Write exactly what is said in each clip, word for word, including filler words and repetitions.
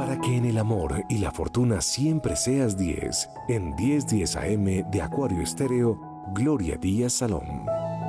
Para que en el amor y la fortuna siempre seas diez, en diez diez A M de Acuario Estéreo, Gloria Díaz Salón.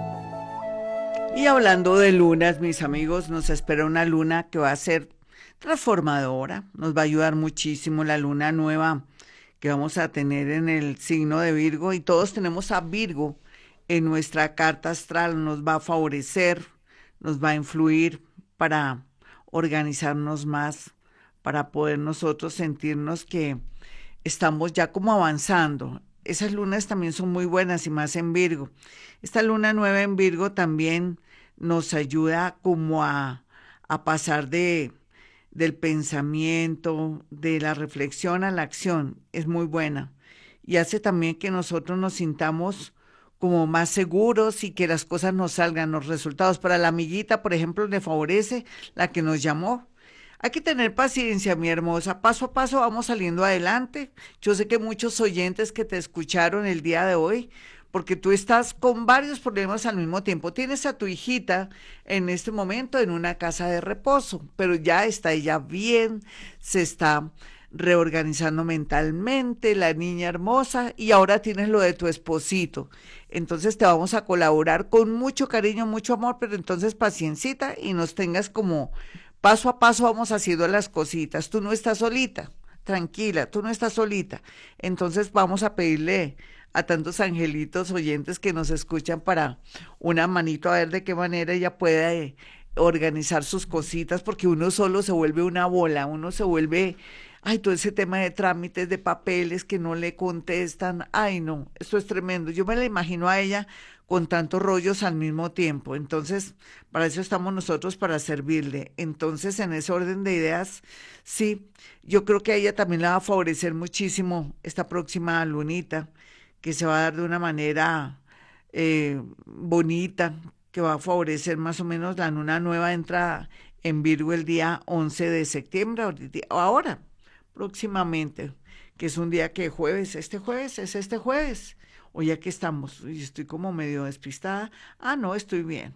Y hablando de lunas, mis amigos, nos espera una luna que va a ser transformadora, nos va a ayudar muchísimo la luna nueva que vamos a tener en el signo de Virgo, y todos tenemos a Virgo en nuestra carta astral, nos va a favorecer, nos va a influir para organizarnos más, para poder nosotros sentirnos que estamos ya como avanzando. Esas lunas también son muy buenas y más en Virgo. Esta luna nueva en Virgo también nos ayuda como a, a pasar de, del pensamiento, de la reflexión a la acción. Es muy buena. Y hace también que nosotros nos sintamos como más seguros y que las cosas nos salgan, los resultados. Para la amiguita, por ejemplo, le favorece la que nos llamó. Hay que tener paciencia, mi hermosa. Paso a paso vamos saliendo adelante. Yo sé que muchos oyentes que te escucharon el día de hoy, porque tú estás con varios problemas al mismo tiempo. Tienes a tu hijita en este momento en una casa de reposo, pero ya está ella bien, se está reorganizando mentalmente, la niña hermosa, y ahora tienes lo de tu esposito. Entonces te vamos a colaborar con mucho cariño, mucho amor, pero entonces paciencita y nos tengas como paso a paso vamos haciendo las cositas. Tú no estás solita, tranquila, tú no estás solita. Entonces vamos a pedirle a tantos angelitos oyentes que nos escuchan para una manito a ver de qué manera ella puede organizar sus cositas, porque uno solo se vuelve una bola, uno se vuelve, ay, todo ese tema de trámites, de papeles que no le contestan, ay no, esto es tremendo. Yo me la imagino a ella con tantos rollos al mismo tiempo. Entonces, para eso estamos nosotros, para servirle. Entonces, en ese orden de ideas, sí, yo creo que a ella también le va a favorecer muchísimo esta próxima lunita, que se va a dar de una manera eh, bonita, que va a favorecer más o menos. La luna nueva entra en Virgo el día once de septiembre, ahora, próximamente, que es un día que jueves, este jueves, es este jueves. Hoy aquí estamos, y estoy como medio despistada. Ah, no, estoy bien.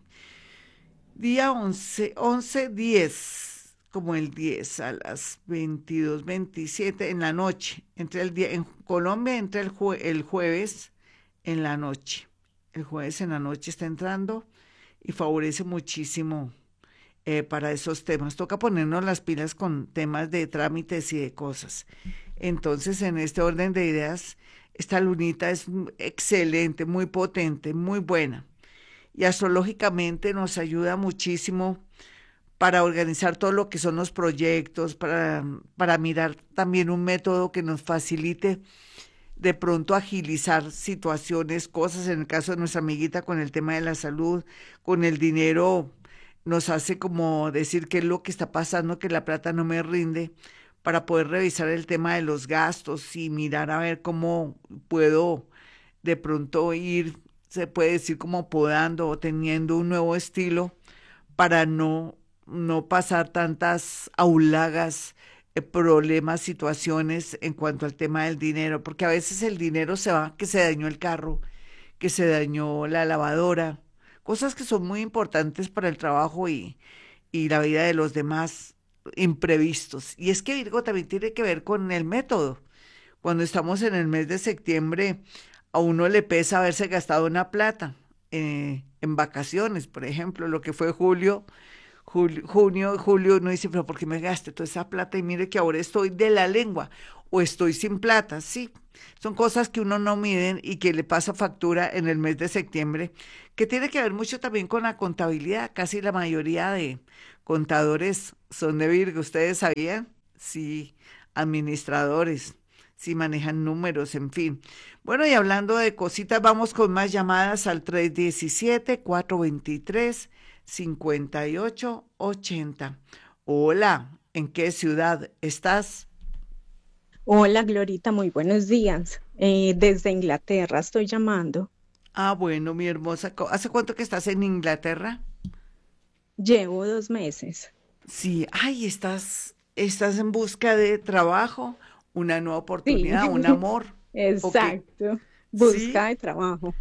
Día once, once, diez, como el diez a las veintidós, veintisiete en la noche. Entre el día, en Colombia entra el, jue, el jueves en la noche. El jueves en la noche está entrando y favorece muchísimo eh, para esos temas. Toca ponernos las pilas con temas de trámites y de cosas. Entonces, en este orden de ideas, esta lunita es excelente, muy potente, muy buena. Y astrológicamente nos ayuda muchísimo para organizar todo lo que son los proyectos, para, para mirar también un método que nos facilite de pronto agilizar situaciones, cosas, en el caso de nuestra amiguita con el tema de la salud, con el dinero, nos hace como decir qué es lo que está pasando, que la plata no me rinde, para poder revisar el tema de los gastos y mirar a ver cómo puedo de pronto ir, se puede decir como podando o teniendo un nuevo estilo para no, no pasar tantas aulagas, eh, problemas, situaciones en cuanto al tema del dinero, porque a veces el dinero se va, que se dañó el carro, que se dañó la lavadora, cosas que son muy importantes para el trabajo y, y la vida de los demás, imprevistos. Y es que Virgo también tiene que ver con el método. Cuando estamos en el mes de septiembre, a uno le pesa haberse gastado una plata eh, en vacaciones, por ejemplo, lo que fue julio, julio, junio, julio, uno dice, pero ¿por qué me gasté toda esa plata? Y mire que ahora estoy de la lengua o estoy sin plata, sí. Son cosas que uno no miden y que le pasa factura en el mes de septiembre, que tiene que ver mucho también con la contabilidad. Casi la mayoría de contadores son de Virgo, ¿ustedes sabían? Sí, administradores, sí manejan números, en fin. Bueno, y hablando de cositas, vamos con más llamadas al tres diecisiete, cuatro veintitrés, cincuenta y ocho ochenta. Hola, ¿en qué ciudad estás? Hola, Glorita, muy buenos días. Eh, desde Inglaterra estoy llamando. Ah, bueno, mi hermosa, co- ¿hace cuánto que estás en Inglaterra? Llevo dos meses. Sí, ay, estás, estás en busca de trabajo, una nueva Sí, oportunidad, un amor, ¿o qué? exacto. Busca Sí, de trabajo.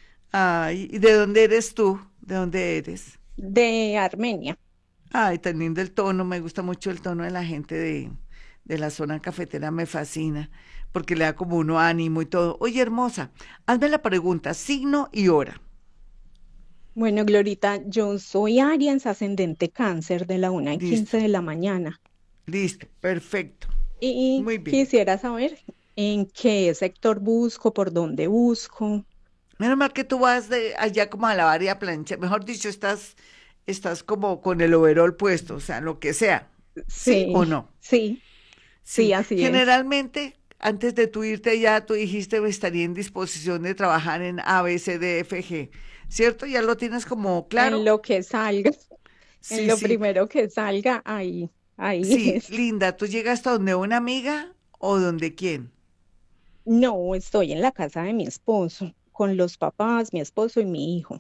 ay, ¿y de dónde eres tú? ¿De dónde eres? De Armenia. Ay, tan lindo el tono, me gusta mucho el tono de la gente de, de la zona cafetera me fascina, porque le da como uno ánimo y todo. Oye, hermosa, hazme la pregunta, signo y hora. Bueno, Glorita, yo soy Aries, ascendente cáncer de la una y quince Listo, de la mañana. listo, perfecto. Y Muy bien. quisiera saber en qué sector busco, por dónde busco. Menos mal que tú vas de allá como a lavar y a planchar. Mejor dicho, estás, estás como con el overol puesto, o sea, lo que sea. ¿Sí o Sí, no? sí, sí, Sí. así es. Generalmente, antes de tú irte ya, tú dijiste que estaría en disposición de trabajar en A, B, C, D, F, G. ¿Cierto? ¿Ya lo tienes como En claro? lo que salga, en Sí, lo sí. primero que salga, ahí, ahí Sí, es. linda, ¿tú llegas hasta donde una amiga o donde quién? No, estoy en la casa de mi esposo, con los papás, mi esposo y mi hijo.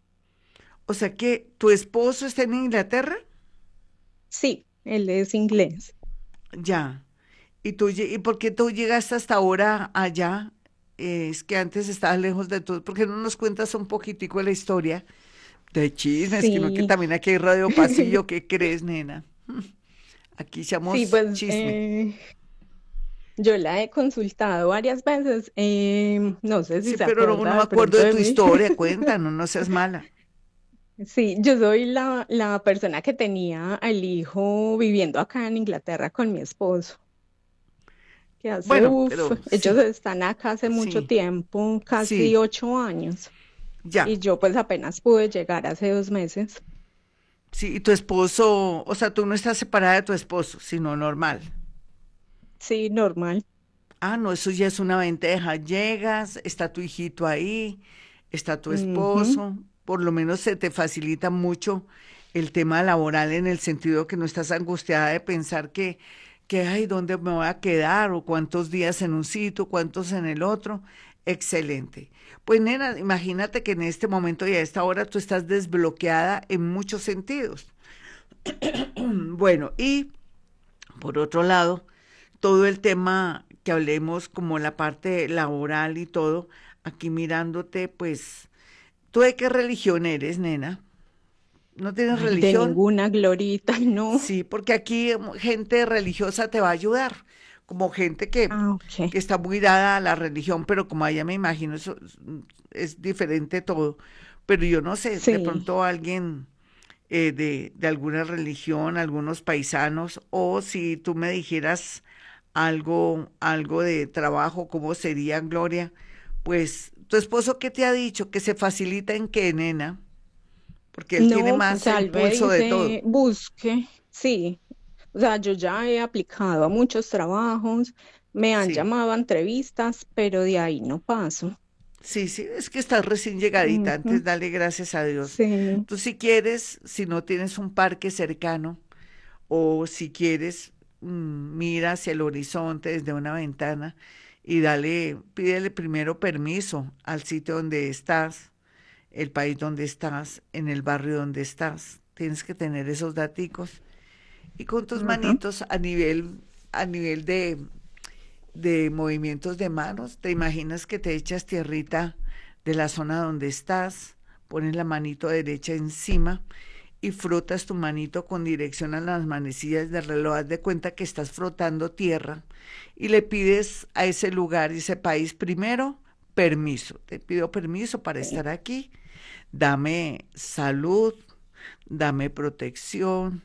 O sea que tu esposo está en Inglaterra, Sí, él es inglés. ya. ¿Y tú, lle- y por qué tú llegaste hasta ahora allá? Eh, es que antes estabas lejos de todo. ¿Por qué no nos cuentas un poquitico de la historia de chismes? Que no, que Sí, también aquí hay radio pasillo. ¿Qué crees, nena? Aquí sí, echamos pues chisme. eh, yo la he consultado varias veces. Em, no sé si Sí, se pero no, no acuerda me de acuerdo pronto de de tu mí. historia. Cuéntanos, no seas mala. Sí, yo soy la, la persona que tenía al hijo viviendo acá en Inglaterra con mi esposo, que hace, Bueno, uff, pero ellos sí, están acá hace mucho sí, tiempo, casi sí, ocho años, ya. y yo pues apenas pude llegar hace dos meses. Sí, y tu esposo, o sea, tú no estás separada de tu esposo, sino normal. Sí, normal. Ah, no, eso ya es una ventaja. Llegas, está tu hijito ahí, está tu Ujú. esposo, por lo menos se te facilita mucho el tema laboral en el sentido que no estás angustiada de pensar que, que, ay, ¿dónde me voy a quedar? O cuántos días en un sitio, cuántos en el otro. Excelente. Pues nena, imagínate que en este momento y a esta hora tú estás desbloqueada en muchos sentidos. Bueno, y por otro lado, todo el tema que hablemos como la parte laboral y todo, aquí mirándote, pues, ¿tú de qué religión eres, nena? ¿No tienes Ay, de religión? ninguna glorita, no. Sí, porque aquí mm, gente religiosa te va a ayudar, como gente que, Ah, ok. que está muy dada a la religión, pero como allá me imagino, eso es, es diferente todo. Pero yo no sé, de Sí. pronto alguien eh, de, de alguna religión, algunos paisanos, o si tú me dijeras algo, algo de trabajo, ¿cómo sería, Gloria? Pues, ¿tu esposo qué te ha dicho? Que se facilita en qué, nena, porque él tiene No, o más sea, el él me pulso de dice, todo. busque, sí. O sea, yo ya he aplicado a muchos trabajos, me han Sí, llamado a entrevistas, pero de ahí no paso. sí, sí, es que estás recién llegadita, Ujú. antes dale gracias a Dios. Sí, Tú si quieres, si no tienes un parque cercano, o si quieres, mm, mira hacia el horizonte desde una ventana y dale, pídele primero permiso al sitio donde estás, el país donde estás, en el barrio donde estás. Tienes que tener esos daticos y con tus ujú. manitos a nivel, a nivel de, de movimientos de manos, te imaginas que te echas tierrita de la zona donde estás, pones la manito derecha encima y frotas tu manito con dirección a las manecillas del reloj. Haz de cuenta que estás frotando tierra y le pides a ese lugar, ese país, primero permiso. Te pido permiso para Sí. estar aquí. Dame salud, dame protección,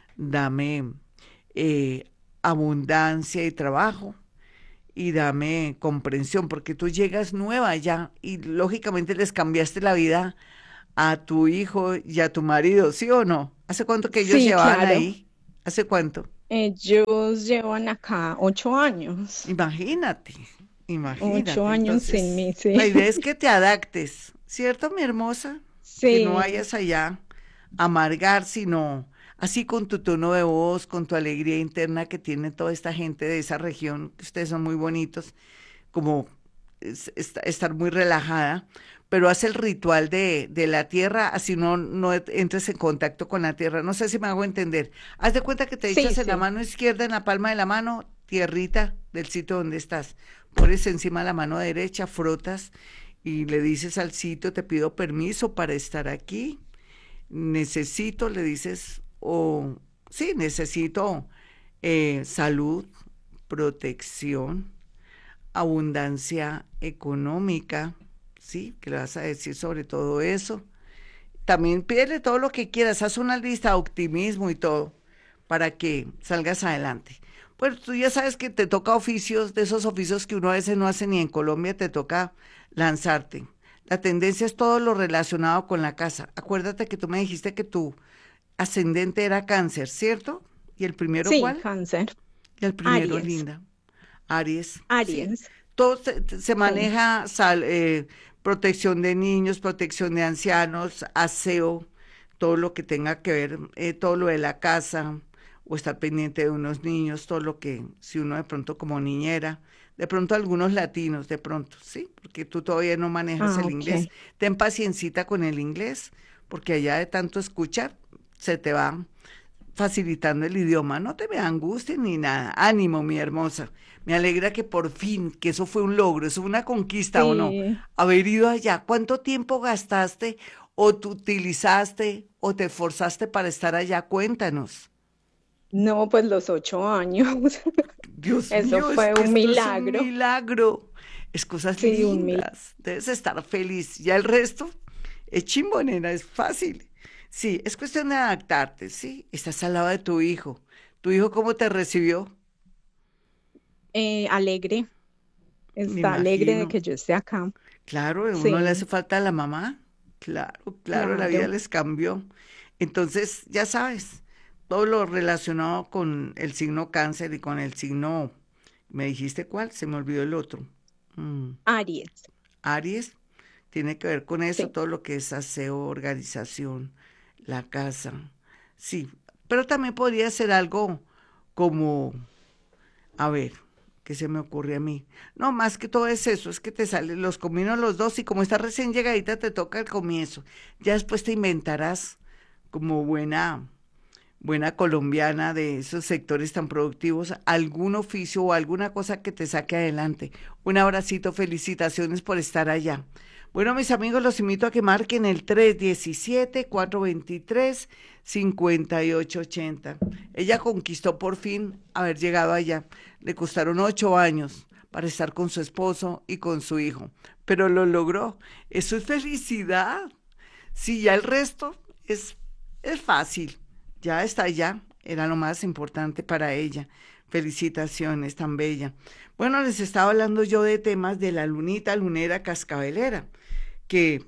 dame eh, abundancia y trabajo y dame comprensión, porque tú llegas nueva ya y lógicamente les cambiaste la vida a tu hijo y a tu marido, ¿sí o no? ¿Hace cuánto que ellos Sí, llevaban claro. ahí? ¿Hace cuánto? Ellos llevan acá ocho años, Imagínate, ocho imagínate. años sin Entonces, mí, la sí. idea es que te adaptes, ¿cierto, mi hermosa? Que no Sí, vayas allá a amargar, sino así con tu tono de voz, con tu alegría interna que tiene toda esta gente de esa región, que ustedes son muy bonitos, como es- esta- estar muy relajada, pero haz el ritual de, de la tierra, así no, no entres en contacto con la tierra. No sé si me hago entender. Haz de cuenta que te sí, echas en la sí. mano izquierda, en la palma de la mano, tierrita del sitio donde estás. Pones encima la mano derecha, frotas y le dices al sitio, te pido permiso para estar aquí. Necesito, le dices, o sí, necesito eh, salud, protección, abundancia económica, ¿sí? ¿Qué le vas a decir sobre todo eso? También pídele todo lo que quieras, haz una lista de optimismo y todo para que salgas adelante. Pues tú ya sabes que te toca oficios, de esos oficios que uno a veces no hace ni en Colombia, te toca lanzarte. La tendencia es todo lo relacionado con la casa. Acuérdate que tú me dijiste que tu ascendente era cáncer, ¿cierto? ¿Y el primero Sí, cuál? cáncer. Y el primero, Aries. linda. Aries, sí. Aries. Todo se, se Sí. maneja sal- eh, protección de niños, protección de ancianos, aseo, todo lo que tenga que ver, eh, todo lo de la casa, o estar pendiente de unos niños, todo lo que, si uno de pronto como niñera, de pronto algunos latinos, de pronto, sí, porque tú todavía no manejas Ah, el inglés. ok. Ten paciencita con el inglés, porque allá de tanto escuchar, se te va facilitando el idioma. No te me angusties ni nada. Ánimo, mi hermosa. Me alegra que por fin, que eso fue un logro, eso fue una conquista o no. Sí. Haber ido allá. ¿Cuánto tiempo gastaste o tú utilizaste o te esforzaste para estar allá? Cuéntanos. No, pues los ocho años. Dios Eso mío, es fue que un esto es un milagro. milagro. Es cosas Sí, un milagro. lindas. Debes estar feliz. Ya el resto es chimbo, nena, es fácil. Sí, es cuestión de adaptarte, ¿sí? Estás al lado de tu hijo. ¿Tu hijo cómo te recibió? Eh, alegre. Me Está alegre de imagino. que yo esté acá. Claro, a uno le hace Sí, falta a la mamá. Claro, claro, la vida claro. les cambió. Entonces, ya sabes, todo lo relacionado con el signo cáncer y con el signo, ¿me dijiste cuál? Se me olvidó el otro. Mm, Aries. Aries, tiene que ver con eso, Sí. todo lo que es aseo, organización, la casa. Sí, pero también podría ser algo como, a ver, ¿qué se me ocurre a mí? No, más que todo es eso, es que te salen los cominos los dos y como estás recién llegadita te toca el comienzo. Ya después te inventarás como buena, buena colombiana de esos sectores tan productivos, algún oficio o alguna cosa que te saque adelante. Un abracito, felicitaciones por estar allá. Bueno, mis amigos, los invito a que marquen el tres diecisiete, cuatrocientos veintitrés, cincuenta y ocho ochenta. Ella conquistó por fin haber llegado allá. Le costaron ocho años para estar con su esposo y con su hijo, pero lo logró. Eso es felicidad. Sí, ya el resto es, es fácil. Ya está allá. Era lo más importante para ella. Felicitaciones, tan bella. Bueno, les estaba hablando yo de temas de la lunita lunera cascabelera, que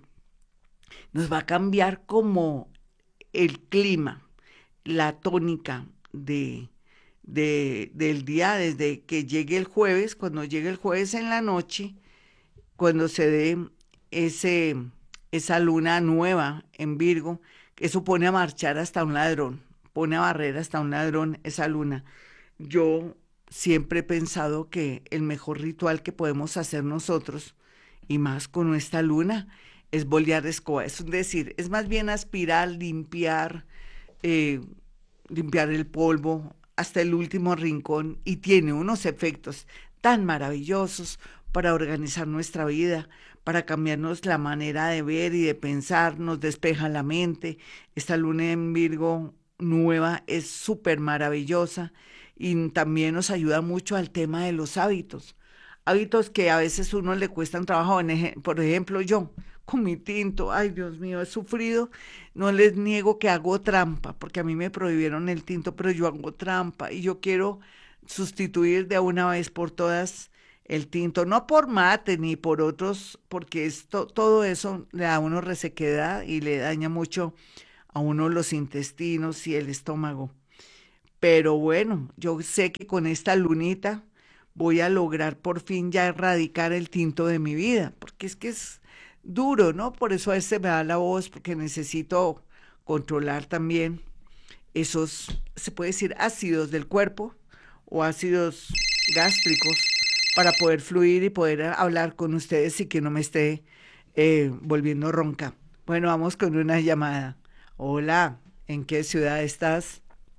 nos va a cambiar como el clima, la tónica de, de, del día, desde que llegue el jueves, cuando llegue el jueves en la noche, cuando se dé ese, esa luna nueva en Virgo, que eso pone a marchar hasta un ladrón, pone a barrer hasta un ladrón esa luna. Yo siempre he pensado que el mejor ritual que podemos hacer nosotros, y más con esta luna, es bolear escoba. Es decir, es más bien aspirar, limpiar, eh, limpiar el polvo hasta el último rincón y tiene unos efectos tan maravillosos para organizar nuestra vida, para cambiarnos la manera de ver y de pensar, nos despeja la mente. Esta luna en Virgo nueva es súper maravillosa y también nos ayuda mucho al tema de los hábitos. Hábitos que a veces a uno le cuestan trabajo. En eje- Por ejemplo, yo con mi tinto, ay Dios mío, he sufrido. No les niego que hago trampa, porque a mí me prohibieron el tinto, pero yo hago trampa y yo quiero sustituir de una vez por todas el tinto, no por mate ni por otros, porque esto, todo eso le da a uno resequedad y le daña mucho a uno los intestinos y el estómago. Pero bueno, yo sé que con esta lunita voy a lograr por fin ya erradicar el tinto de mi vida, porque es que es duro, ¿no? Por eso a veces me da la voz, porque necesito controlar también esos, se puede decir, ácidos del cuerpo o ácidos gástricos para poder fluir y poder hablar con ustedes y que no me esté eh, volviendo ronca. Bueno, vamos con una llamada. Hola, ¿en qué ciudad estás?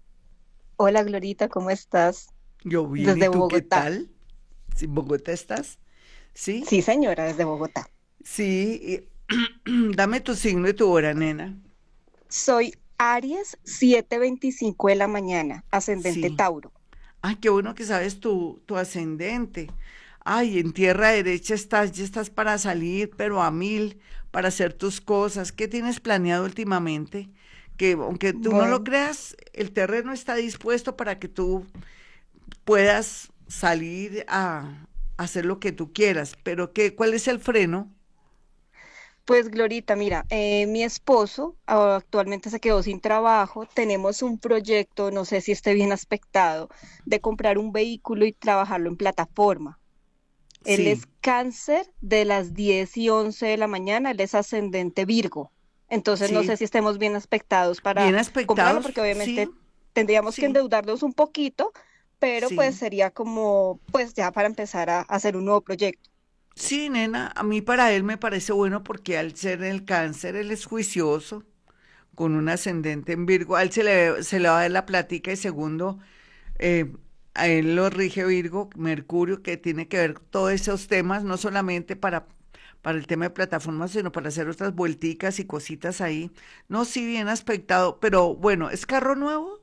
Hola Glorita, ¿cómo estás? Yo bien, ¿y Desde tú qué Bogotá. tal? ¿Sí, ¿En Bogotá estás? ¿Sí? Sí, señora, desde Bogotá. Sí. y- Dame tu signo y tu hora, nena. Soy Aries siete veinticinco de la mañana, ascendente Sí. Tauro. Ay, qué bueno que sabes tu, tu ascendente. Ay, en tierra derecha estás, ya estás para salir, pero a mil, para hacer tus cosas. ¿Qué tienes planeado últimamente? Que aunque tú no lo Bueno, creas, el terreno está dispuesto para que tú puedas salir a hacer lo que tú quieras. Pero ¿qué, cuál es el freno? pues Glorita, mira, eh, mi esposo ah, actualmente se quedó sin trabajo. Tenemos un proyecto, no sé si esté bien aspectado, de comprar un vehículo y trabajarlo en plataforma. Él Sí, es cáncer de las diez y once de la mañana, él es ascendente Virgo. Entonces no sé sí. si estemos bien aspectados para Bien comprarlo, aspectados, porque sí, obviamente tendríamos que sí, endeudarnos un poquito, pero pues sí. sería como, pues ya para empezar a, a hacer un nuevo proyecto. Sí, nena, a mí para él me parece bueno porque al ser el cáncer, él es juicioso, con un ascendente en Virgo, a él se le, se le va a dar la plática y segundo, eh, a él lo rige Virgo, Mercurio, que tiene que ver todos esos temas, no solamente para, para el tema de plataformas, sino para hacer otras vuelticas y cositas ahí. No, sí, bien aspectado, pero bueno, ¿es carro nuevo?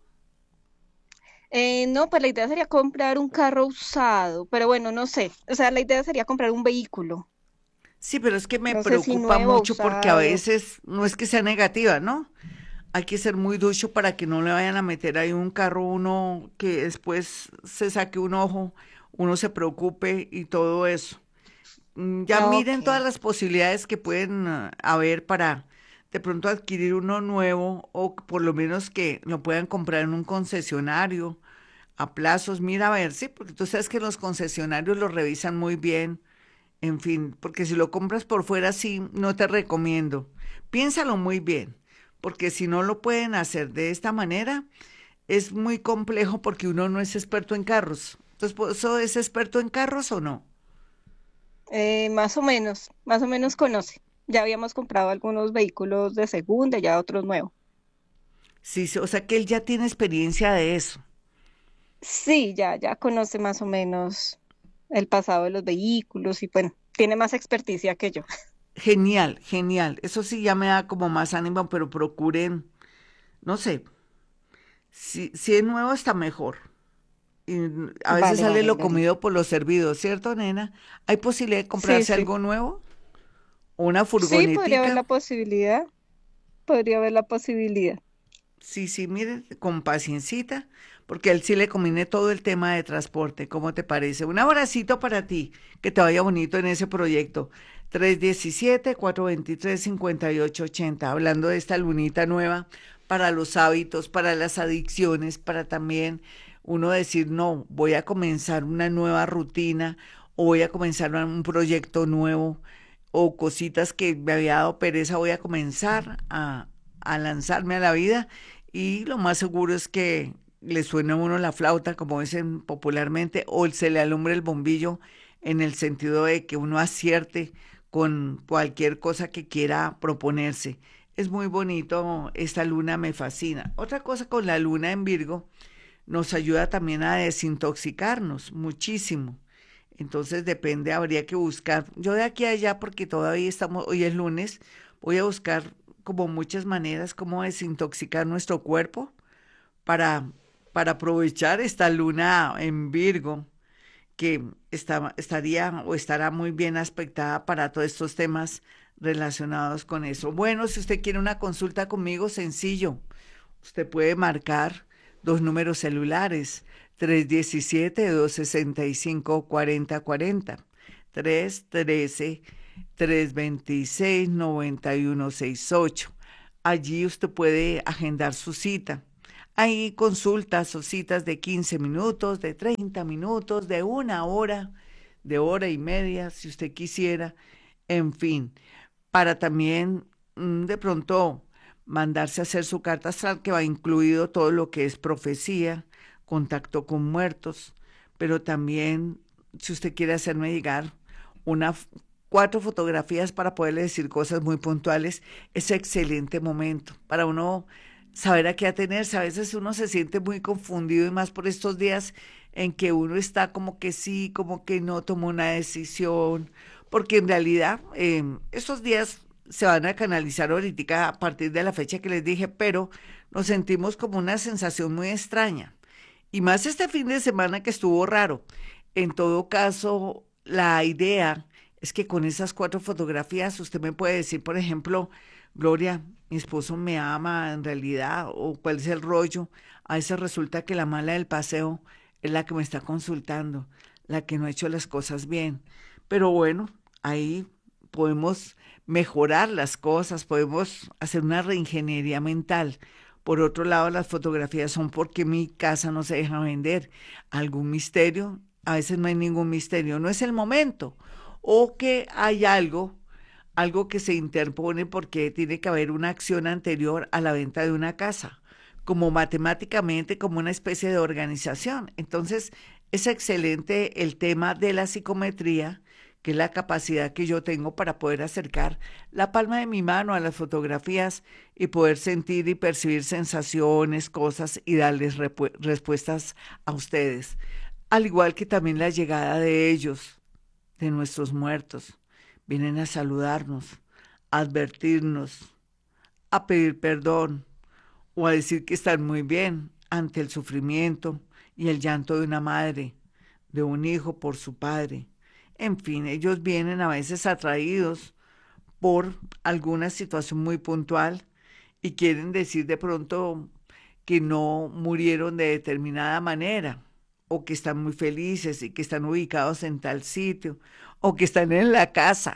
Eh, no, pues la idea sería comprar un carro usado, pero bueno, no sé. O sea, la idea sería comprar un vehículo. Sí, pero es que me No sé si preocupa nuevo o mucho porque a usado. veces no es que sea negativa, ¿no? Hay que ser muy ducho para que no le vayan a meter ahí un carro uno que después se saque un ojo, uno se preocupe y todo eso. Mm, Ya Ok. miren todas las posibilidades que pueden ah, haber para de pronto adquirir uno nuevo o por lo menos que lo puedan comprar en un concesionario a plazos. Mira a ver, sí, porque tú sabes que los concesionarios lo revisan muy bien. En fin, porque si lo compras por fuera, sí, no te recomiendo. Piénsalo muy bien, porque si no lo pueden hacer de esta manera, es muy complejo porque uno no es experto en carros. Entonces, ¿por ¿eso es experto en carros o no? Eh, más o menos, más o menos conoce. Ya habíamos comprado algunos vehículos de segunda, ya otros nuevos. Sí, sí, o sea que él ya tiene experiencia de eso. Sí, ya, ya conoce más o menos el pasado de los vehículos y bueno, tiene más experticia que yo. Genial, genial. Eso sí ya me da como más ánimo, pero procuren, no sé, si, si es nuevo está mejor. Y a veces Vale, sale vale, lo Glorita. comido por lo servido, ¿cierto, nena? ¿Hay posibilidad de Sí, comprarse sí. algo nuevo? ¿O una Sí, podría haber furgonetica? la posibilidad. Podría haber la posibilidad. Sí, sí, mire, con paciencita, porque a él sí le conviene todo el tema de transporte. ¿Cómo te parece? Un abracito para ti, que te vaya bonito en ese proyecto. tres diecisiete, cuatro veintitrés, cincuenta y ocho ochenta. Hablando de esta lunita nueva para los hábitos, para las adicciones, para también uno decir, no, voy a comenzar una nueva rutina o voy a comenzar un proyecto nuevo o cositas que me había dado pereza, voy a comenzar a, a lanzarme a la vida y lo más seguro es que le suene a uno la flauta, como dicen popularmente, o se le alumbre el bombillo en el sentido de que uno acierte con cualquier cosa que quiera proponerse. Es muy bonito, esta luna me fascina. Otra cosa con la luna en Virgo, nos ayuda también a desintoxicarnos muchísimo. Entonces depende, habría que buscar. Yo de aquí a allá, porque todavía estamos, hoy es lunes, voy a buscar como muchas maneras como desintoxicar nuestro cuerpo para, para aprovechar esta luna en Virgo, que está, estaría o estará muy bien aspectada para todos estos temas relacionados con eso. Bueno, si usted quiere una consulta conmigo, sencillo. Usted puede marcar dos números celulares, tres diecisiete, dos sesenta y cinco, cuarenta cuarenta, tres trece, tres veintiséis, noventa y uno sesenta y ocho. Allí usted puede agendar su cita. Hay consultas o citas de quince minutos, de treinta minutos, de una hora, de hora y media, si usted quisiera. En fin, para también mm, de pronto mandarse a hacer su carta astral que va incluido todo lo que es profecía, contacto con muertos, pero también si usted quiere hacerme llegar una cuatro fotografías para poderle decir cosas muy puntuales, es excelente momento para uno saber a qué atenerse. A veces uno se siente muy confundido y más por estos días en que uno está como que sí, como que no tomó una decisión, porque en realidad eh, estos días se van a canalizar ahorita a partir de la fecha que les dije, pero nos sentimos como una sensación muy extraña Y más este fin de semana que estuvo raro. En todo caso, la idea es que con esas cuatro fotografías usted me puede decir, por ejemplo, Gloria, mi esposo me ama en realidad, o cuál es el rollo. A veces resulta que la mala del paseo es la que me está consultando, la que no ha hecho las cosas bien. Pero bueno, ahí podemos mejorar las cosas, podemos hacer una reingeniería mental. Por otro lado, las fotografías son porque mi casa no se deja vender. ¿Algún misterio? A veces no hay ningún misterio, no es el momento. O que hay algo, algo que se interpone porque tiene que haber una acción anterior a la venta de una casa, como matemáticamente, como una especie de organización. Entonces, es excelente el tema de la psicometría, que es la capacidad que yo tengo para poder acercar la palma de mi mano a las fotografías y poder sentir y percibir sensaciones, cosas y darles repu- respuestas a ustedes. Al igual que también la llegada de ellos, de nuestros muertos. Vienen a saludarnos, a advertirnos, a pedir perdón o a decir que están muy bien ante el sufrimiento y el llanto de una madre, de un hijo por su padre. En fin, ellos vienen a veces atraídos por alguna situación muy puntual y quieren decir de pronto que no murieron de determinada manera, o que están muy felices y que están ubicados en tal sitio, o que están en la casa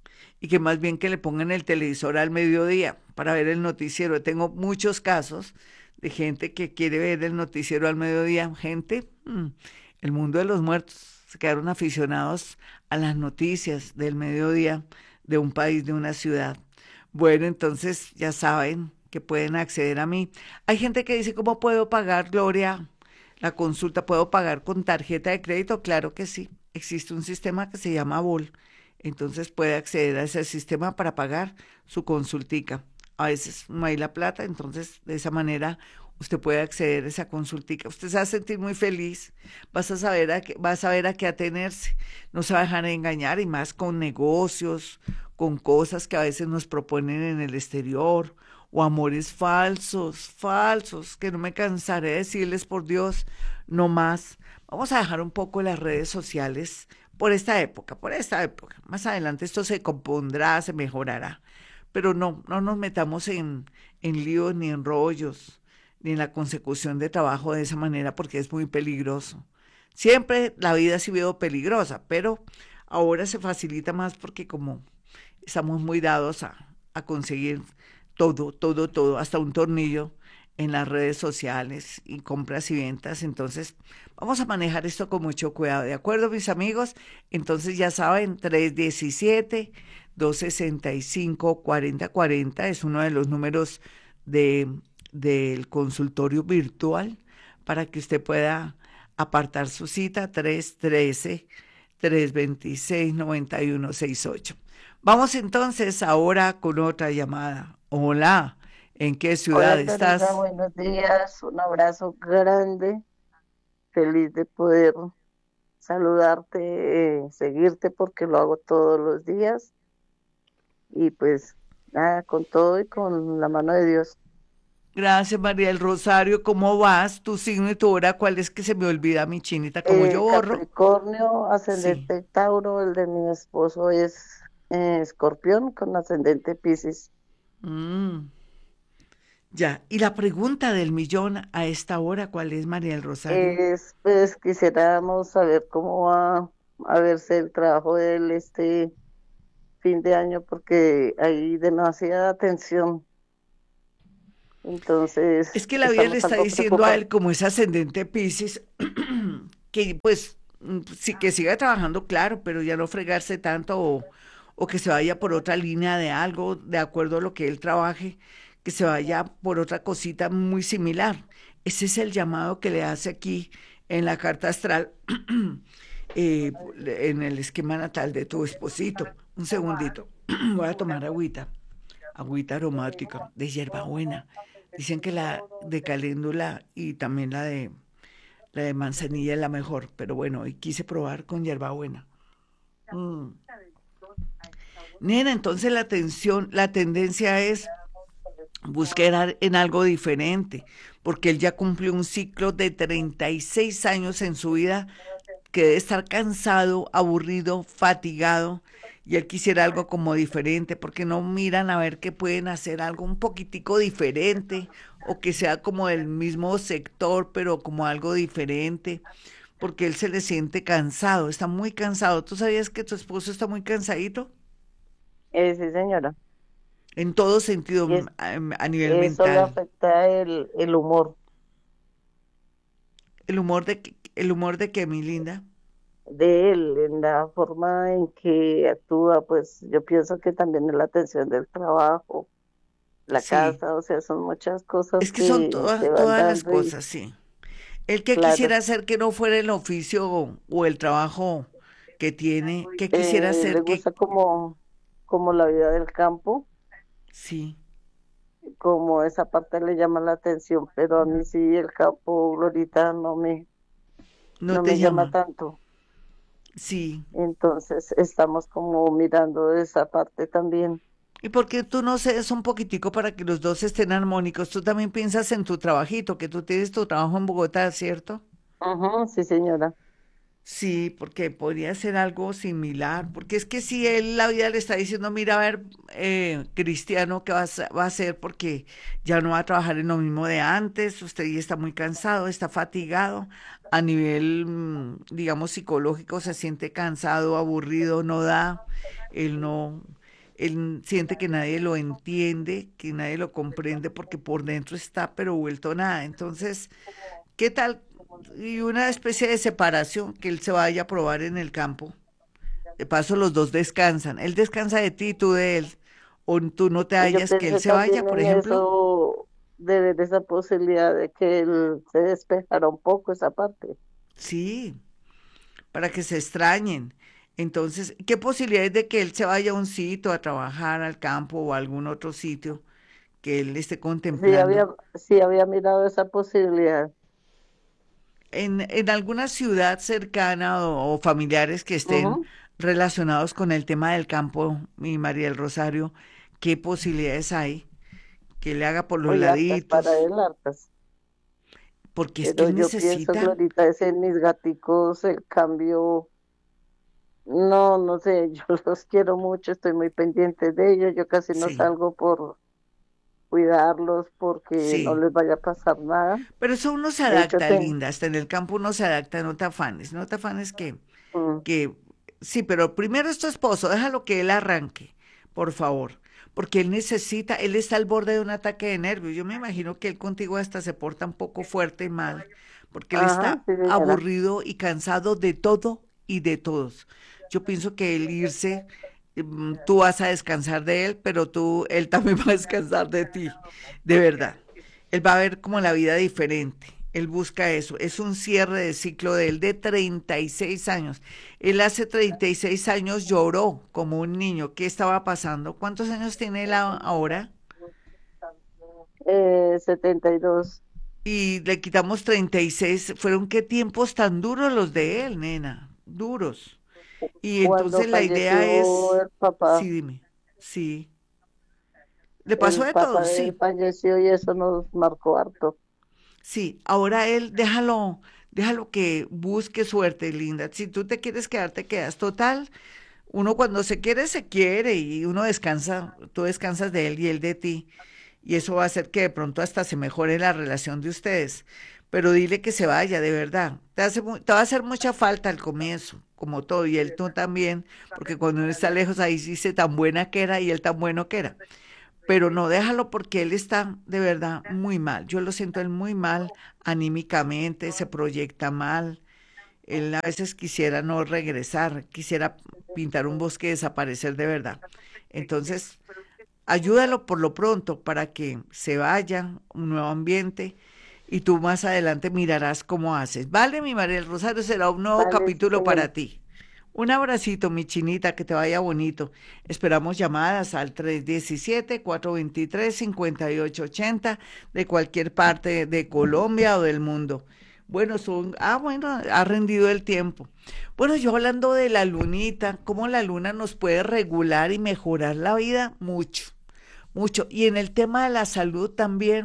y que más bien que le pongan el televisor al mediodía para ver el noticiero. Tengo muchos casos de gente que quiere ver el noticiero al mediodía, gente, mm, el mundo de los muertos, se quedaron aficionados a las noticias del mediodía de un país, de una ciudad. Bueno, entonces ya saben que pueden acceder a mí. Hay gente que dice, ¿cómo puedo pagar, Gloria, la consulta? ¿Puedo pagar con tarjeta de crédito? Claro que sí. Existe un sistema que se llama B O L. Entonces puede acceder a ese sistema para pagar su consultica. A veces no hay la plata, entonces de esa manera usted puede acceder a esa consultica. Usted se va a sentir muy feliz, vas a saber a qué, vas a saber a qué atenerse, no se va a dejar engañar y más con negocios, con cosas que a veces nos proponen en el exterior o amores falsos, falsos, que no me cansaré de decirles por Dios, no más. Vamos a dejar un poco las redes sociales por esta época, por esta época. Más adelante esto se compondrá, se mejorará. Pero no, no nos metamos en, en líos ni en rollos, ni en la consecución de trabajo de esa manera, porque es muy peligroso. Siempre la vida ha sido peligrosa, pero ahora se facilita más porque como estamos muy dados a, a conseguir todo, todo, todo, hasta un tornillo en las redes sociales y compras y ventas. Entonces, vamos a manejar esto con mucho cuidado. ¿De acuerdo, mis amigos? Entonces, ya saben, tres uno siete, dos seis cinco, cuatro cero cuatro cero es uno de los números de, del consultorio virtual para que usted pueda apartar su cita, tres uno tres, tres dos seis, nueve uno seis ocho. Vamos entonces ahora con otra llamada. Hola, ¿en qué ciudad Hola Glorita, estás? buenos días, un abrazo grande, feliz de poder saludarte, eh, seguirte porque lo hago todos los días y pues nada, con todo y con la mano de Dios. Gracias, María del Rosario. ¿Cómo vas? Tu signo y tu hora, ¿cuál es que se me olvida, mi chinita? Como yo Eh, borro. Capricornio, Sí. ascendente Tauro, el de mi esposo es eh, Escorpión con ascendente Piscis. Mm, ya. Y la pregunta del millón a esta hora, ¿cuál es, María del Rosario? Es, pues quisiéramos saber cómo va a verse el trabajo de él este fin de año porque hay demasiada tensión. Es Entonces, que la vida le estamos está algo diciendo a preocupados. él, como es ascendente Piscis, que pues mm, sí que siga trabajando, claro, pero ya no fregarse tanto o, o que se vaya por otra línea de algo, de acuerdo a lo que él trabaje, que se vaya por otra cosita muy similar. Ese es el llamado que le hace aquí en la carta astral, eh, en el esquema natal de tu esposito. Un segundito, voy a tomar agüita, agüita aromática de hierbabuena. Dicen que la de caléndula y también la de la de manzanilla es la mejor, pero bueno, hoy quise probar con hierbabuena. Mm. Nena, entonces la tensión, la tendencia es buscar en algo diferente, porque él ya cumplió un ciclo de treinta y seis años en su vida, que debe estar cansado, aburrido, fatigado, y él quisiera algo como diferente, porque no miran a ver que pueden hacer algo un poquitico diferente, o que sea como del mismo sector, pero como algo diferente, porque él se le siente cansado, está muy cansado. ¿Tú sabías que tu esposo está muy cansadito? Eh, sí, señora. En todo sentido, Y mm, es, a, a nivel eso le mental. afecta el, el humor El humor de, que- el humor de que, mi linda. de él, en la forma en que actúa, pues yo pienso que también es la atención del trabajo, la Sí, casa, o sea, son muchas es cosas que son que se todas, van todas las dando y cosas, sí. El que claro, quisiera hacer que no fuera el oficio o, o el trabajo que tiene, que quisiera eh, le hacer que, gusta como, como la vida del campo, sí, como esa parte le llama la atención, pero a mí sí el campo ahorita no me, no no te me llama llama. tanto. Sí. Entonces estamos como mirando esa parte también. ¿Y por qué tú no cedes un poquitico para que los dos estén armónicos? Tú también piensas en tu trabajito, que tú tienes tu trabajo en Bogotá, ¿cierto? Ujú, sí, señora. Sí, porque podría ser algo similar, porque es que si él la vida le está diciendo, mira, a ver, eh, Cristiano, ¿qué vas a- va a hacer? Porque ya no va a trabajar en lo mismo de antes, usted ya está muy cansado, está fatigado, a nivel, mm, digamos, psicológico se siente cansado, aburrido, no da, él no, él siente que nadie lo entiende, que nadie lo comprende, porque por dentro está, pero vuelto nada. Entonces, ¿qué tal? Y una especie de separación, que él se vaya a probar en el campo. De paso, los dos descansan. Él descansa de ti y tú de él. O tú no te Yo hallas que él pensé se vaya, también por en ejemplo. eso, de ver esa posibilidad de que él se despejara un poco esa parte. Sí, para que se extrañen. Entonces, ¿qué posibilidades de que él se vaya a un sitio a trabajar al campo o a algún otro sitio que él esté Sí contemplando? había, sí había mirado esa posibilidad. En, en alguna ciudad cercana o, o familiares que estén Ujú. relacionados con el tema del campo, mi María del Rosario, ¿qué posibilidades hay que le haga por los Muy hartas para laditos? él, hartas. Porque es que Pero él yo pienso que necesita, ahorita es en mis gaticos el cambio. No, no sé, yo los quiero mucho, estoy muy pendiente de ellos. Yo casi no sí, salgo por cuidarlos porque no sí. les vaya a pasar nada. Pero eso uno se De hecho, adapta, tengo. linda, hasta en el campo uno se adapta, no te afanes, no te afanes que, Mm. que, sí, pero primero es tu esposo, déjalo que él arranque, por favor, porque él necesita, él está al borde de un ataque de nervios. Yo me imagino que él contigo hasta se porta un poco fuerte y mal, porque él Ajá, está sí, señora. aburrido y cansado de todo y de todos. Yo pienso que el irse, mm, tú vas a descansar de él, pero tú, él también va a descansar de ti, de verdad. Él va a ver como la vida diferente. Él busca eso. Es un cierre de ciclo de él de treinta y seis años. Él hace treinta y seis años lloró como un niño. ¿Qué estaba pasando? ¿Cuántos años tiene él a- ahora? Eh, setenta y dos. Y le quitamos treinta y seis. ¿Fueron qué tiempos tan duros los de él, nena? Duros. Y Cuando entonces la idea falleció es, el papá, sí, dime, sí. Le pasó el de papá todo, de él sí. falleció y eso nos marcó harto. Sí, ahora él, déjalo, déjalo que busque suerte, linda. Si tú te quieres quedar, te quedas. Total, uno cuando se quiere, se quiere y uno descansa, tú descansas de él y él de ti. Y eso va a hacer que de pronto hasta se mejore la relación de ustedes. Pero dile que se vaya, de verdad. Te hace, mu- te va a hacer mucha falta al comienzo, como todo, y él tú también, porque cuando uno está lejos ahí sí dice tan buena que era y él tan bueno que era. Pero no, déjalo porque él está de verdad muy mal. Yo lo siento él muy mal anímicamente, se proyecta mal. Él a veces quisiera no regresar, quisiera pintar un bosque y desaparecer de verdad. Entonces, ayúdalo por lo pronto para que se vaya, un nuevo ambiente, y tú más adelante mirarás cómo haces. Vale, mi María del Rosario, será un nuevo Vale, sí, capítulo señora. para ti. Un abracito, mi chinita, que te vaya bonito. Esperamos llamadas al tres diecisiete, cuatro veintitrés, cincuenta y ocho ochenta de cualquier parte de Colombia o del mundo. Bueno, son, ah, bueno, ha rendido el tiempo. Bueno, yo hablando de la lunita, cómo la luna nos puede regular y mejorar la vida, mucho, mucho. Y en el tema de la salud también,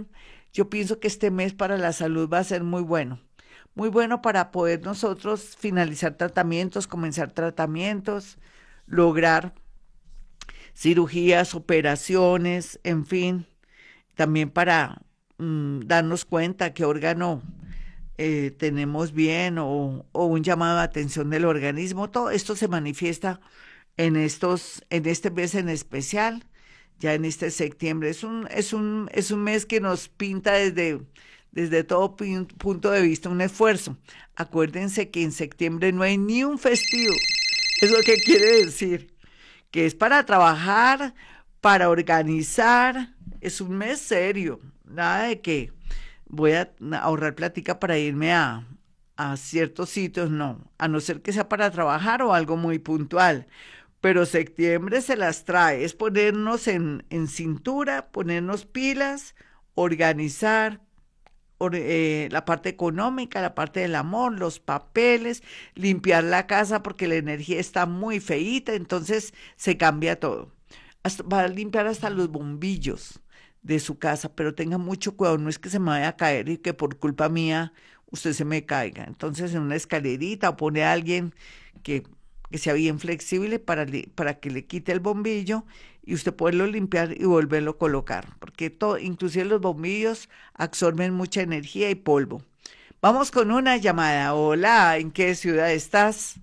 Yo pienso que este mes para la salud va a ser muy bueno. Muy bueno para poder nosotros finalizar tratamientos, comenzar tratamientos, lograr cirugías, operaciones, en fin, también para mm, darnos cuenta qué órgano eh, tenemos bien o, o un llamado de atención del organismo. Todo esto se manifiesta en estos, en este mes en especial, ya en este septiembre. Es un, es un, es un mes que nos pinta desde, desde todo pin- punto de vista un esfuerzo. Acuérdense que en septiembre no hay ni un festivo. ¿Eso qué quiere decir? Que es para trabajar, para organizar. Es un mes serio. Nada de que voy a ahorrar plática para irme a, a ciertos sitios, no. A no ser que sea para trabajar o algo muy puntual. Pero septiembre se las trae, es ponernos en, en cintura, ponernos pilas, organizar or- eh, la parte económica, la parte del amor, los papeles, limpiar la casa porque la energía está muy feíta, entonces se cambia todo. Hasta- va a limpiar hasta los bombillos de su casa, pero tenga mucho cuidado, no es que se me vaya a caer y que por culpa mía usted se me caiga. Entonces en una escalerita o pone a alguien que, que sea bien flexible para, li- para que le quite el bombillo y usted poderlo limpiar y volverlo a colocar, porque todo, inclusive los bombillos absorben mucha energía y polvo. Vamos con una llamada. Hola, ¿en qué ciudad estás?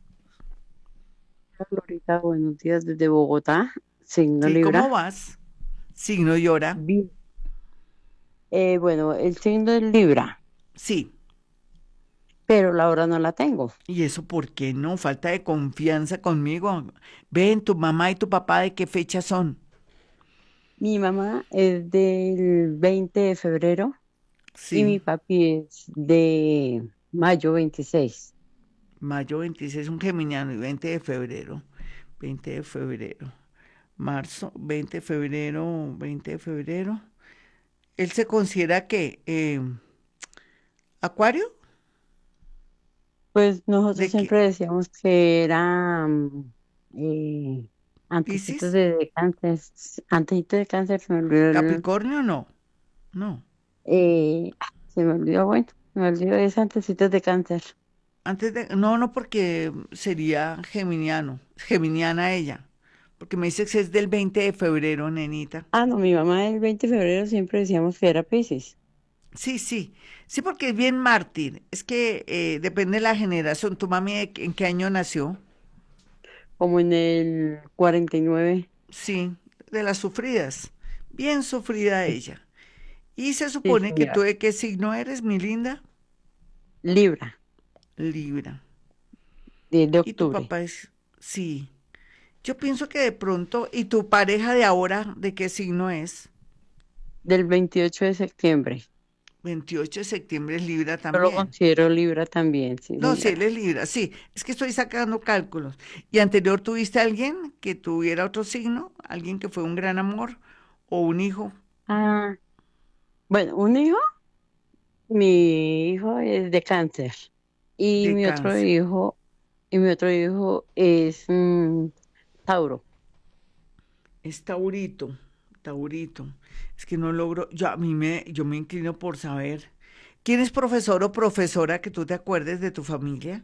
Glorita, buenos días desde Bogotá, signo Sí, ¿cómo Libra. vas? Signo llora. Bien. Eh, bueno, el signo es Libra, Sí. pero la hora no la tengo. ¿Y eso por qué no? Falta de confianza conmigo. Ven, tu mamá y tu papá, ¿de qué fecha son? Mi mamá es del veinte de febrero y Sí, mi papi es de mayo veintiséis. mayo veintiséis, un geminiano y veinte de febrero. veinte de febrero. Marzo, veinte de febrero, veinte de febrero. Él se considera que eh, Acuario, Pues nosotros ¿de siempre qué? decíamos que era mm, eh, antecitos Piscis, de, de cáncer, antecitos de cáncer, se me olvidó el- Capricornio, no, no. eh, ah, se me olvidó, bueno, se me olvidó ese antecitos de cáncer. Antes de, no, no, porque sería geminiano, geminiana ella, porque me dice que es del veinte de febrero, nenita. Ah, no, mi mamá el veinte de febrero siempre decíamos que era Piscis, Sí, sí, sí, porque es bien mártir. Es que eh, depende de la generación. ¿Tu mami de- en qué año nació? como en el cuarenta y nueve. Sí, de las sufridas. Bien sufrida Sí, ella. Y se sí, supone que tú señor. de qué signo eres, mi linda. Libra, Libra. diez de Y tu octubre, papá es, sí. Yo pienso que de pronto, ¿y tu pareja de ahora de qué signo es? del veintiocho de septiembre. veintiocho de septiembre es Libra Yo lo también. considero Libra también, sí, No, sí, él señora. es Libra, sí. Es que estoy sacando cálculos. ¿Y anterior tuviste a alguien que tuviera otro signo? ¿Alguien que fue un gran amor? ¿O un hijo Ah, bueno, un hijo, mi hijo es de cáncer y de mi otro cáncer? hijo, y mi otro hijo es mm, Tauro. Es Taurito, Taurito. Es que no logro, yo a mí me, yo me inclino por saber. ¿Quién es profesor o profesora que tú te acuerdes de tu familia?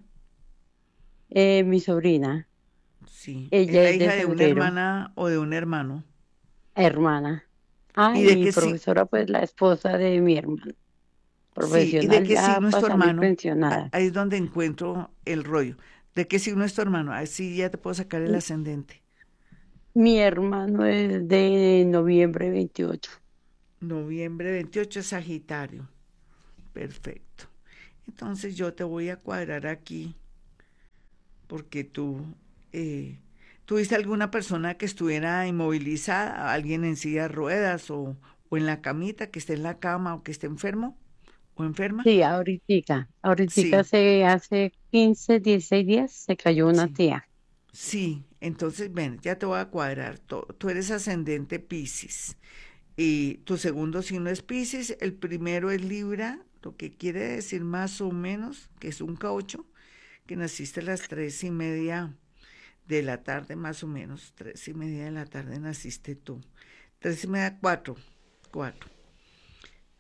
Eh, mi sobrina, Sí. ¿Es ella la es de hija de una febrero, hermana o de un hermano? hermana. Ah, ¿Y y de mi qué si, profesora, pues la esposa de mi hermano, sí, y de profesional qué ya signo es tu pasando y hermano? A- pensionada. Ahí es donde encuentro el rollo. ¿De qué signo es tu hermano? Así ya te puedo sacar el ascendente. Mi hermano es de noviembre veintiocho. Noviembre veintiocho es Sagitario. Perfecto. Entonces yo te voy a cuadrar aquí porque tú, eh, ¿tuviste alguna persona que estuviera inmovilizada, alguien en silla de ruedas o, o en la camita, que esté en la cama o que esté enfermo o enferma? Sí, ahorita, ahorita Sí, hace, hace quince, dieciséis días se cayó una sí, tía. sí. Entonces, ven, ya te voy a cuadrar. Tú, tú eres ascendente Piscis y tu segundo signo es Piscis, el primero es Libra, lo que quiere decir más o menos que es un caucho, que naciste a las tres y media de la tarde, más o menos, tres y media de la tarde naciste tú. Tres y media, cuatro, cuatro.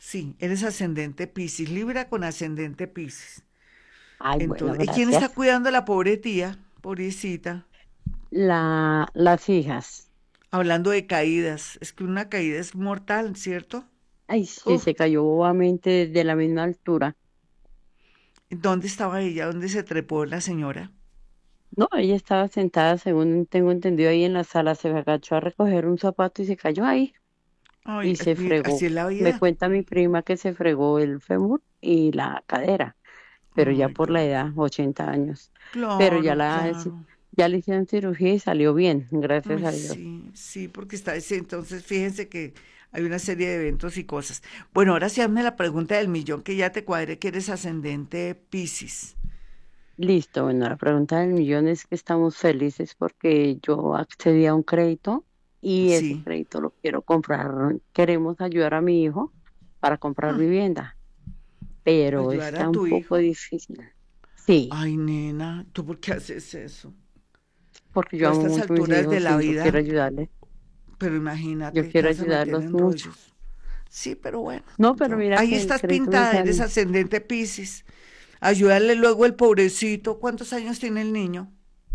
Sí, eres ascendente Piscis, Libra con ascendente Piscis. Ay, bueno, Entonces, ¿y quién está gracias. cuidando a la pobre tía? Pobrecita. La, las hijas. Hablando de caídas, es que una caída es mortal, ¿cierto? Ay, sí, Uf, se cayó bobamente de la misma altura. ¿dónde estaba ella? ¿Dónde se trepó la señora? No, ella estaba sentada, según tengo entendido, ahí en la sala, se agachó a recoger un zapato y se cayó ahí Ay, y es- se mira, así fregó. es la Me vida. cuenta mi prima que se fregó el fémur y la cadera, pero ya Ay, por la claro. edad, ochenta años. Pero ya Claro, la, claro. ya le hicieron cirugía y salió bien, gracias Ay, a Dios. sí, sí, porque está, sí, entonces fíjense que hay una serie de eventos y cosas. Bueno, ahora sí hazme la pregunta del millón que ya te cuadre que eres ascendente Piscis. Listo, bueno, la pregunta del millón es que estamos felices porque yo accedí a un crédito y ese Sí, crédito lo quiero comprar. Queremos ayudar a mi hijo para comprar mm, vivienda, pero ayudar a está un tu poco hijo. difícil. Sí, Ay, nena, ¿tú por qué haces eso? porque Tú yo a amo estas mucho a mis alturas de hijos la y yo quiero vida, ayudarles. pero Yo imagínate, te quiero vas a meter ayudarlos en mucho. rollos. Sí, pero bueno, No, pero yo, mira ahí que el estás crédito me pintada, eres sale. ascendente Piscis. Ayúdale luego el pobrecito. ¿Cuántos años tiene el niño?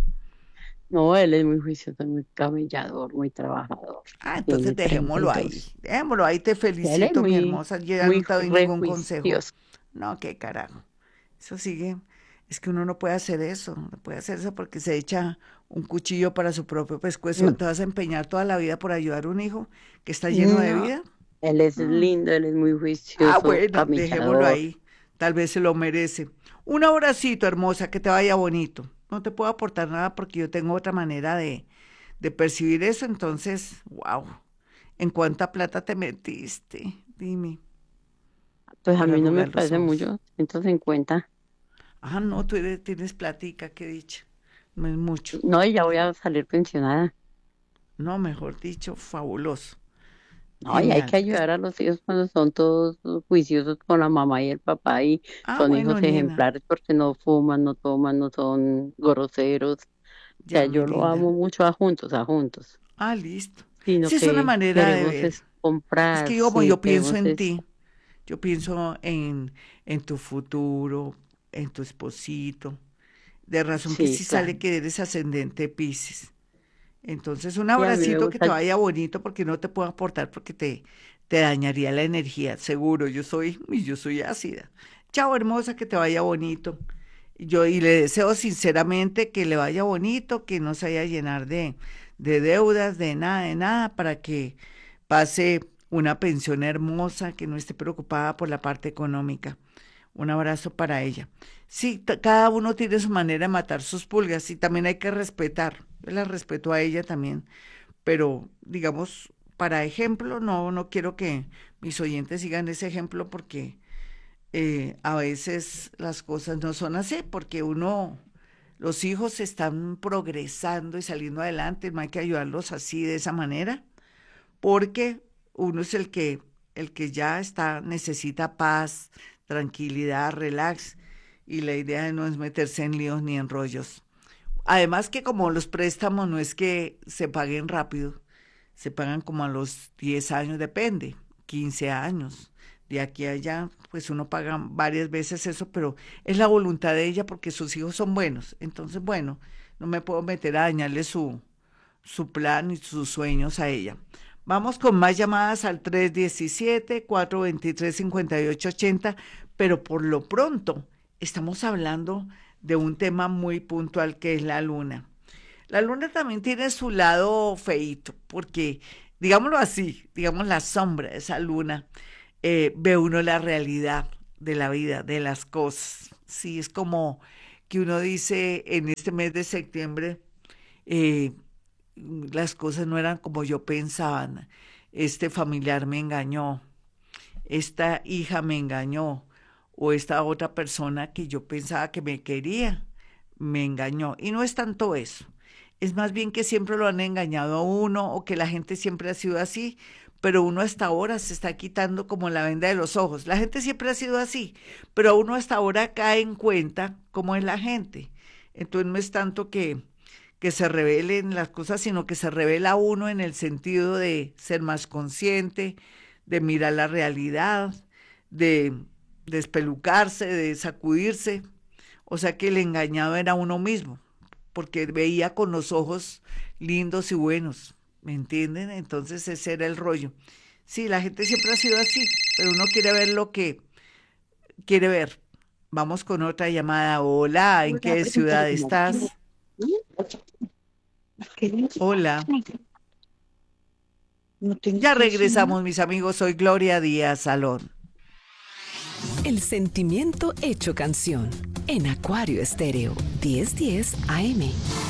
No, él es muy juicioso, muy camellador, muy trabajador. Ah, entonces Tiene treinta y dejémoslo ahí. dos. Dejémoslo ahí, te Él es felicito, mi muy, hermosa. Yo ya muy no te doy ningún consejo. rejuicioso. No, qué carajo. Eso sigue. Es que uno no puede hacer eso. No puede hacer eso porque se echa un cuchillo para su propio pescuezo. No, ¿Te vas a empeñar toda la vida por ayudar a un hijo que está lleno de no, vida? él es Mm. lindo, él es muy Ah, juicioso, bueno, dejémoslo camellador. ahí. Tal vez se lo merece. Un abracito, hermosa, que te vaya bonito. No te puedo aportar nada porque yo tengo otra manera de, de percibir eso. Entonces, wow. ¿En cuánta plata te metiste? Dime, Pues a para mí no me arrugar los parece ojos. mucho, ciento cincuenta. Ah, no, tú eres- tienes platica, qué dicha. No es mucho. No, y ya voy a salir pensionada. No, mejor dicho, fabuloso. No, y hay Genial. que Es- ayudar a los hijos cuando son todos juiciosos con la mamá y el papá y ah, son bueno, hijos nena. ejemplares porque no fuman, no toman, no son groseros. O sea, Ya, mi yo lo linda. amo mucho a juntos, a juntos. Ah, listo. Sino Sí, es una que manera de queremos ver. es Es comprar, que yo, como sí, yo pienso queremos en es, ti, yo pienso en, en tu futuro, en tu esposito. De razón que sí, sí claro. sale que eres ascendente Piscis. Entonces, un Y a mí me abracito que te gusta, vaya bonito porque no te puedo aportar porque te, te dañaría la energía, seguro. Yo soy, y yo soy ácida. Chao, hermosa, que te vaya bonito. Y Yo y le deseo sinceramente que le vaya bonito, que no se vaya a llenar de, de deudas, de nada, de nada, para que pase una pensión hermosa, que no esté preocupada por la parte económica. Un abrazo para ella. Sí, t- cada uno tiene su manera de matar sus pulgas y también hay que respetar. Yo la respeto a ella también, pero digamos, para ejemplo, no, no quiero que mis oyentes sigan ese ejemplo porque eh, a veces las cosas no son así, porque uno, los hijos están progresando y saliendo adelante, no hay que ayudarlos así de esa manera, porque uno es el que, el que ya está, necesita paz, tranquilidad, relax, y la idea no es meterse en líos ni en rollos. Además que como los préstamos no es que se paguen rápido, se pagan como a los diez años, depende, quince años. De aquí a allá, pues uno paga varias veces eso, pero es la voluntad de ella porque sus hijos son buenos. Entonces, bueno, no me puedo meter a dañarle su, su plan y sus sueños a ella. Vamos con más llamadas al tres diecisiete, cuatrocientos veintitrés, cincuenta y ocho ochenta, pero por lo pronto estamos hablando de un tema muy puntual que es la luna. La luna también tiene su lado feíto, porque, digámoslo así, digamos la sombra de esa luna, eh, ve uno la realidad de la vida, de las cosas. Sí, es como que uno dice en este mes de septiembre, eh, las cosas no eran como yo pensaba. Este familiar me engañó, esta hija me engañó, o esta otra persona que yo pensaba que me quería, me engañó. Y no es tanto eso. Es más bien que siempre lo han engañado a uno o que la gente siempre ha sido así, pero uno hasta ahora se está quitando como la venda de los ojos. La gente siempre ha sido así, pero uno hasta ahora cae en cuenta cómo es la gente. Entonces no es tanto que que se revelen las cosas, sino que se revela uno en el sentido de ser más consciente, de mirar la realidad, de despelucarse, de sacudirse. O sea que el engañado era uno mismo, porque veía con los ojos lindos y buenos, ¿me entienden? Entonces ese era el rollo. Sí, la gente siempre ha sido así, pero uno quiere ver lo que quiere ver. Vamos con otra llamada. Hola, ¿en qué ciudad estás? Hola. Ya regresamos, mis amigos. Soy Gloria Díaz Salón. El sentimiento hecho canción en Acuario Estéreo diez diez A M.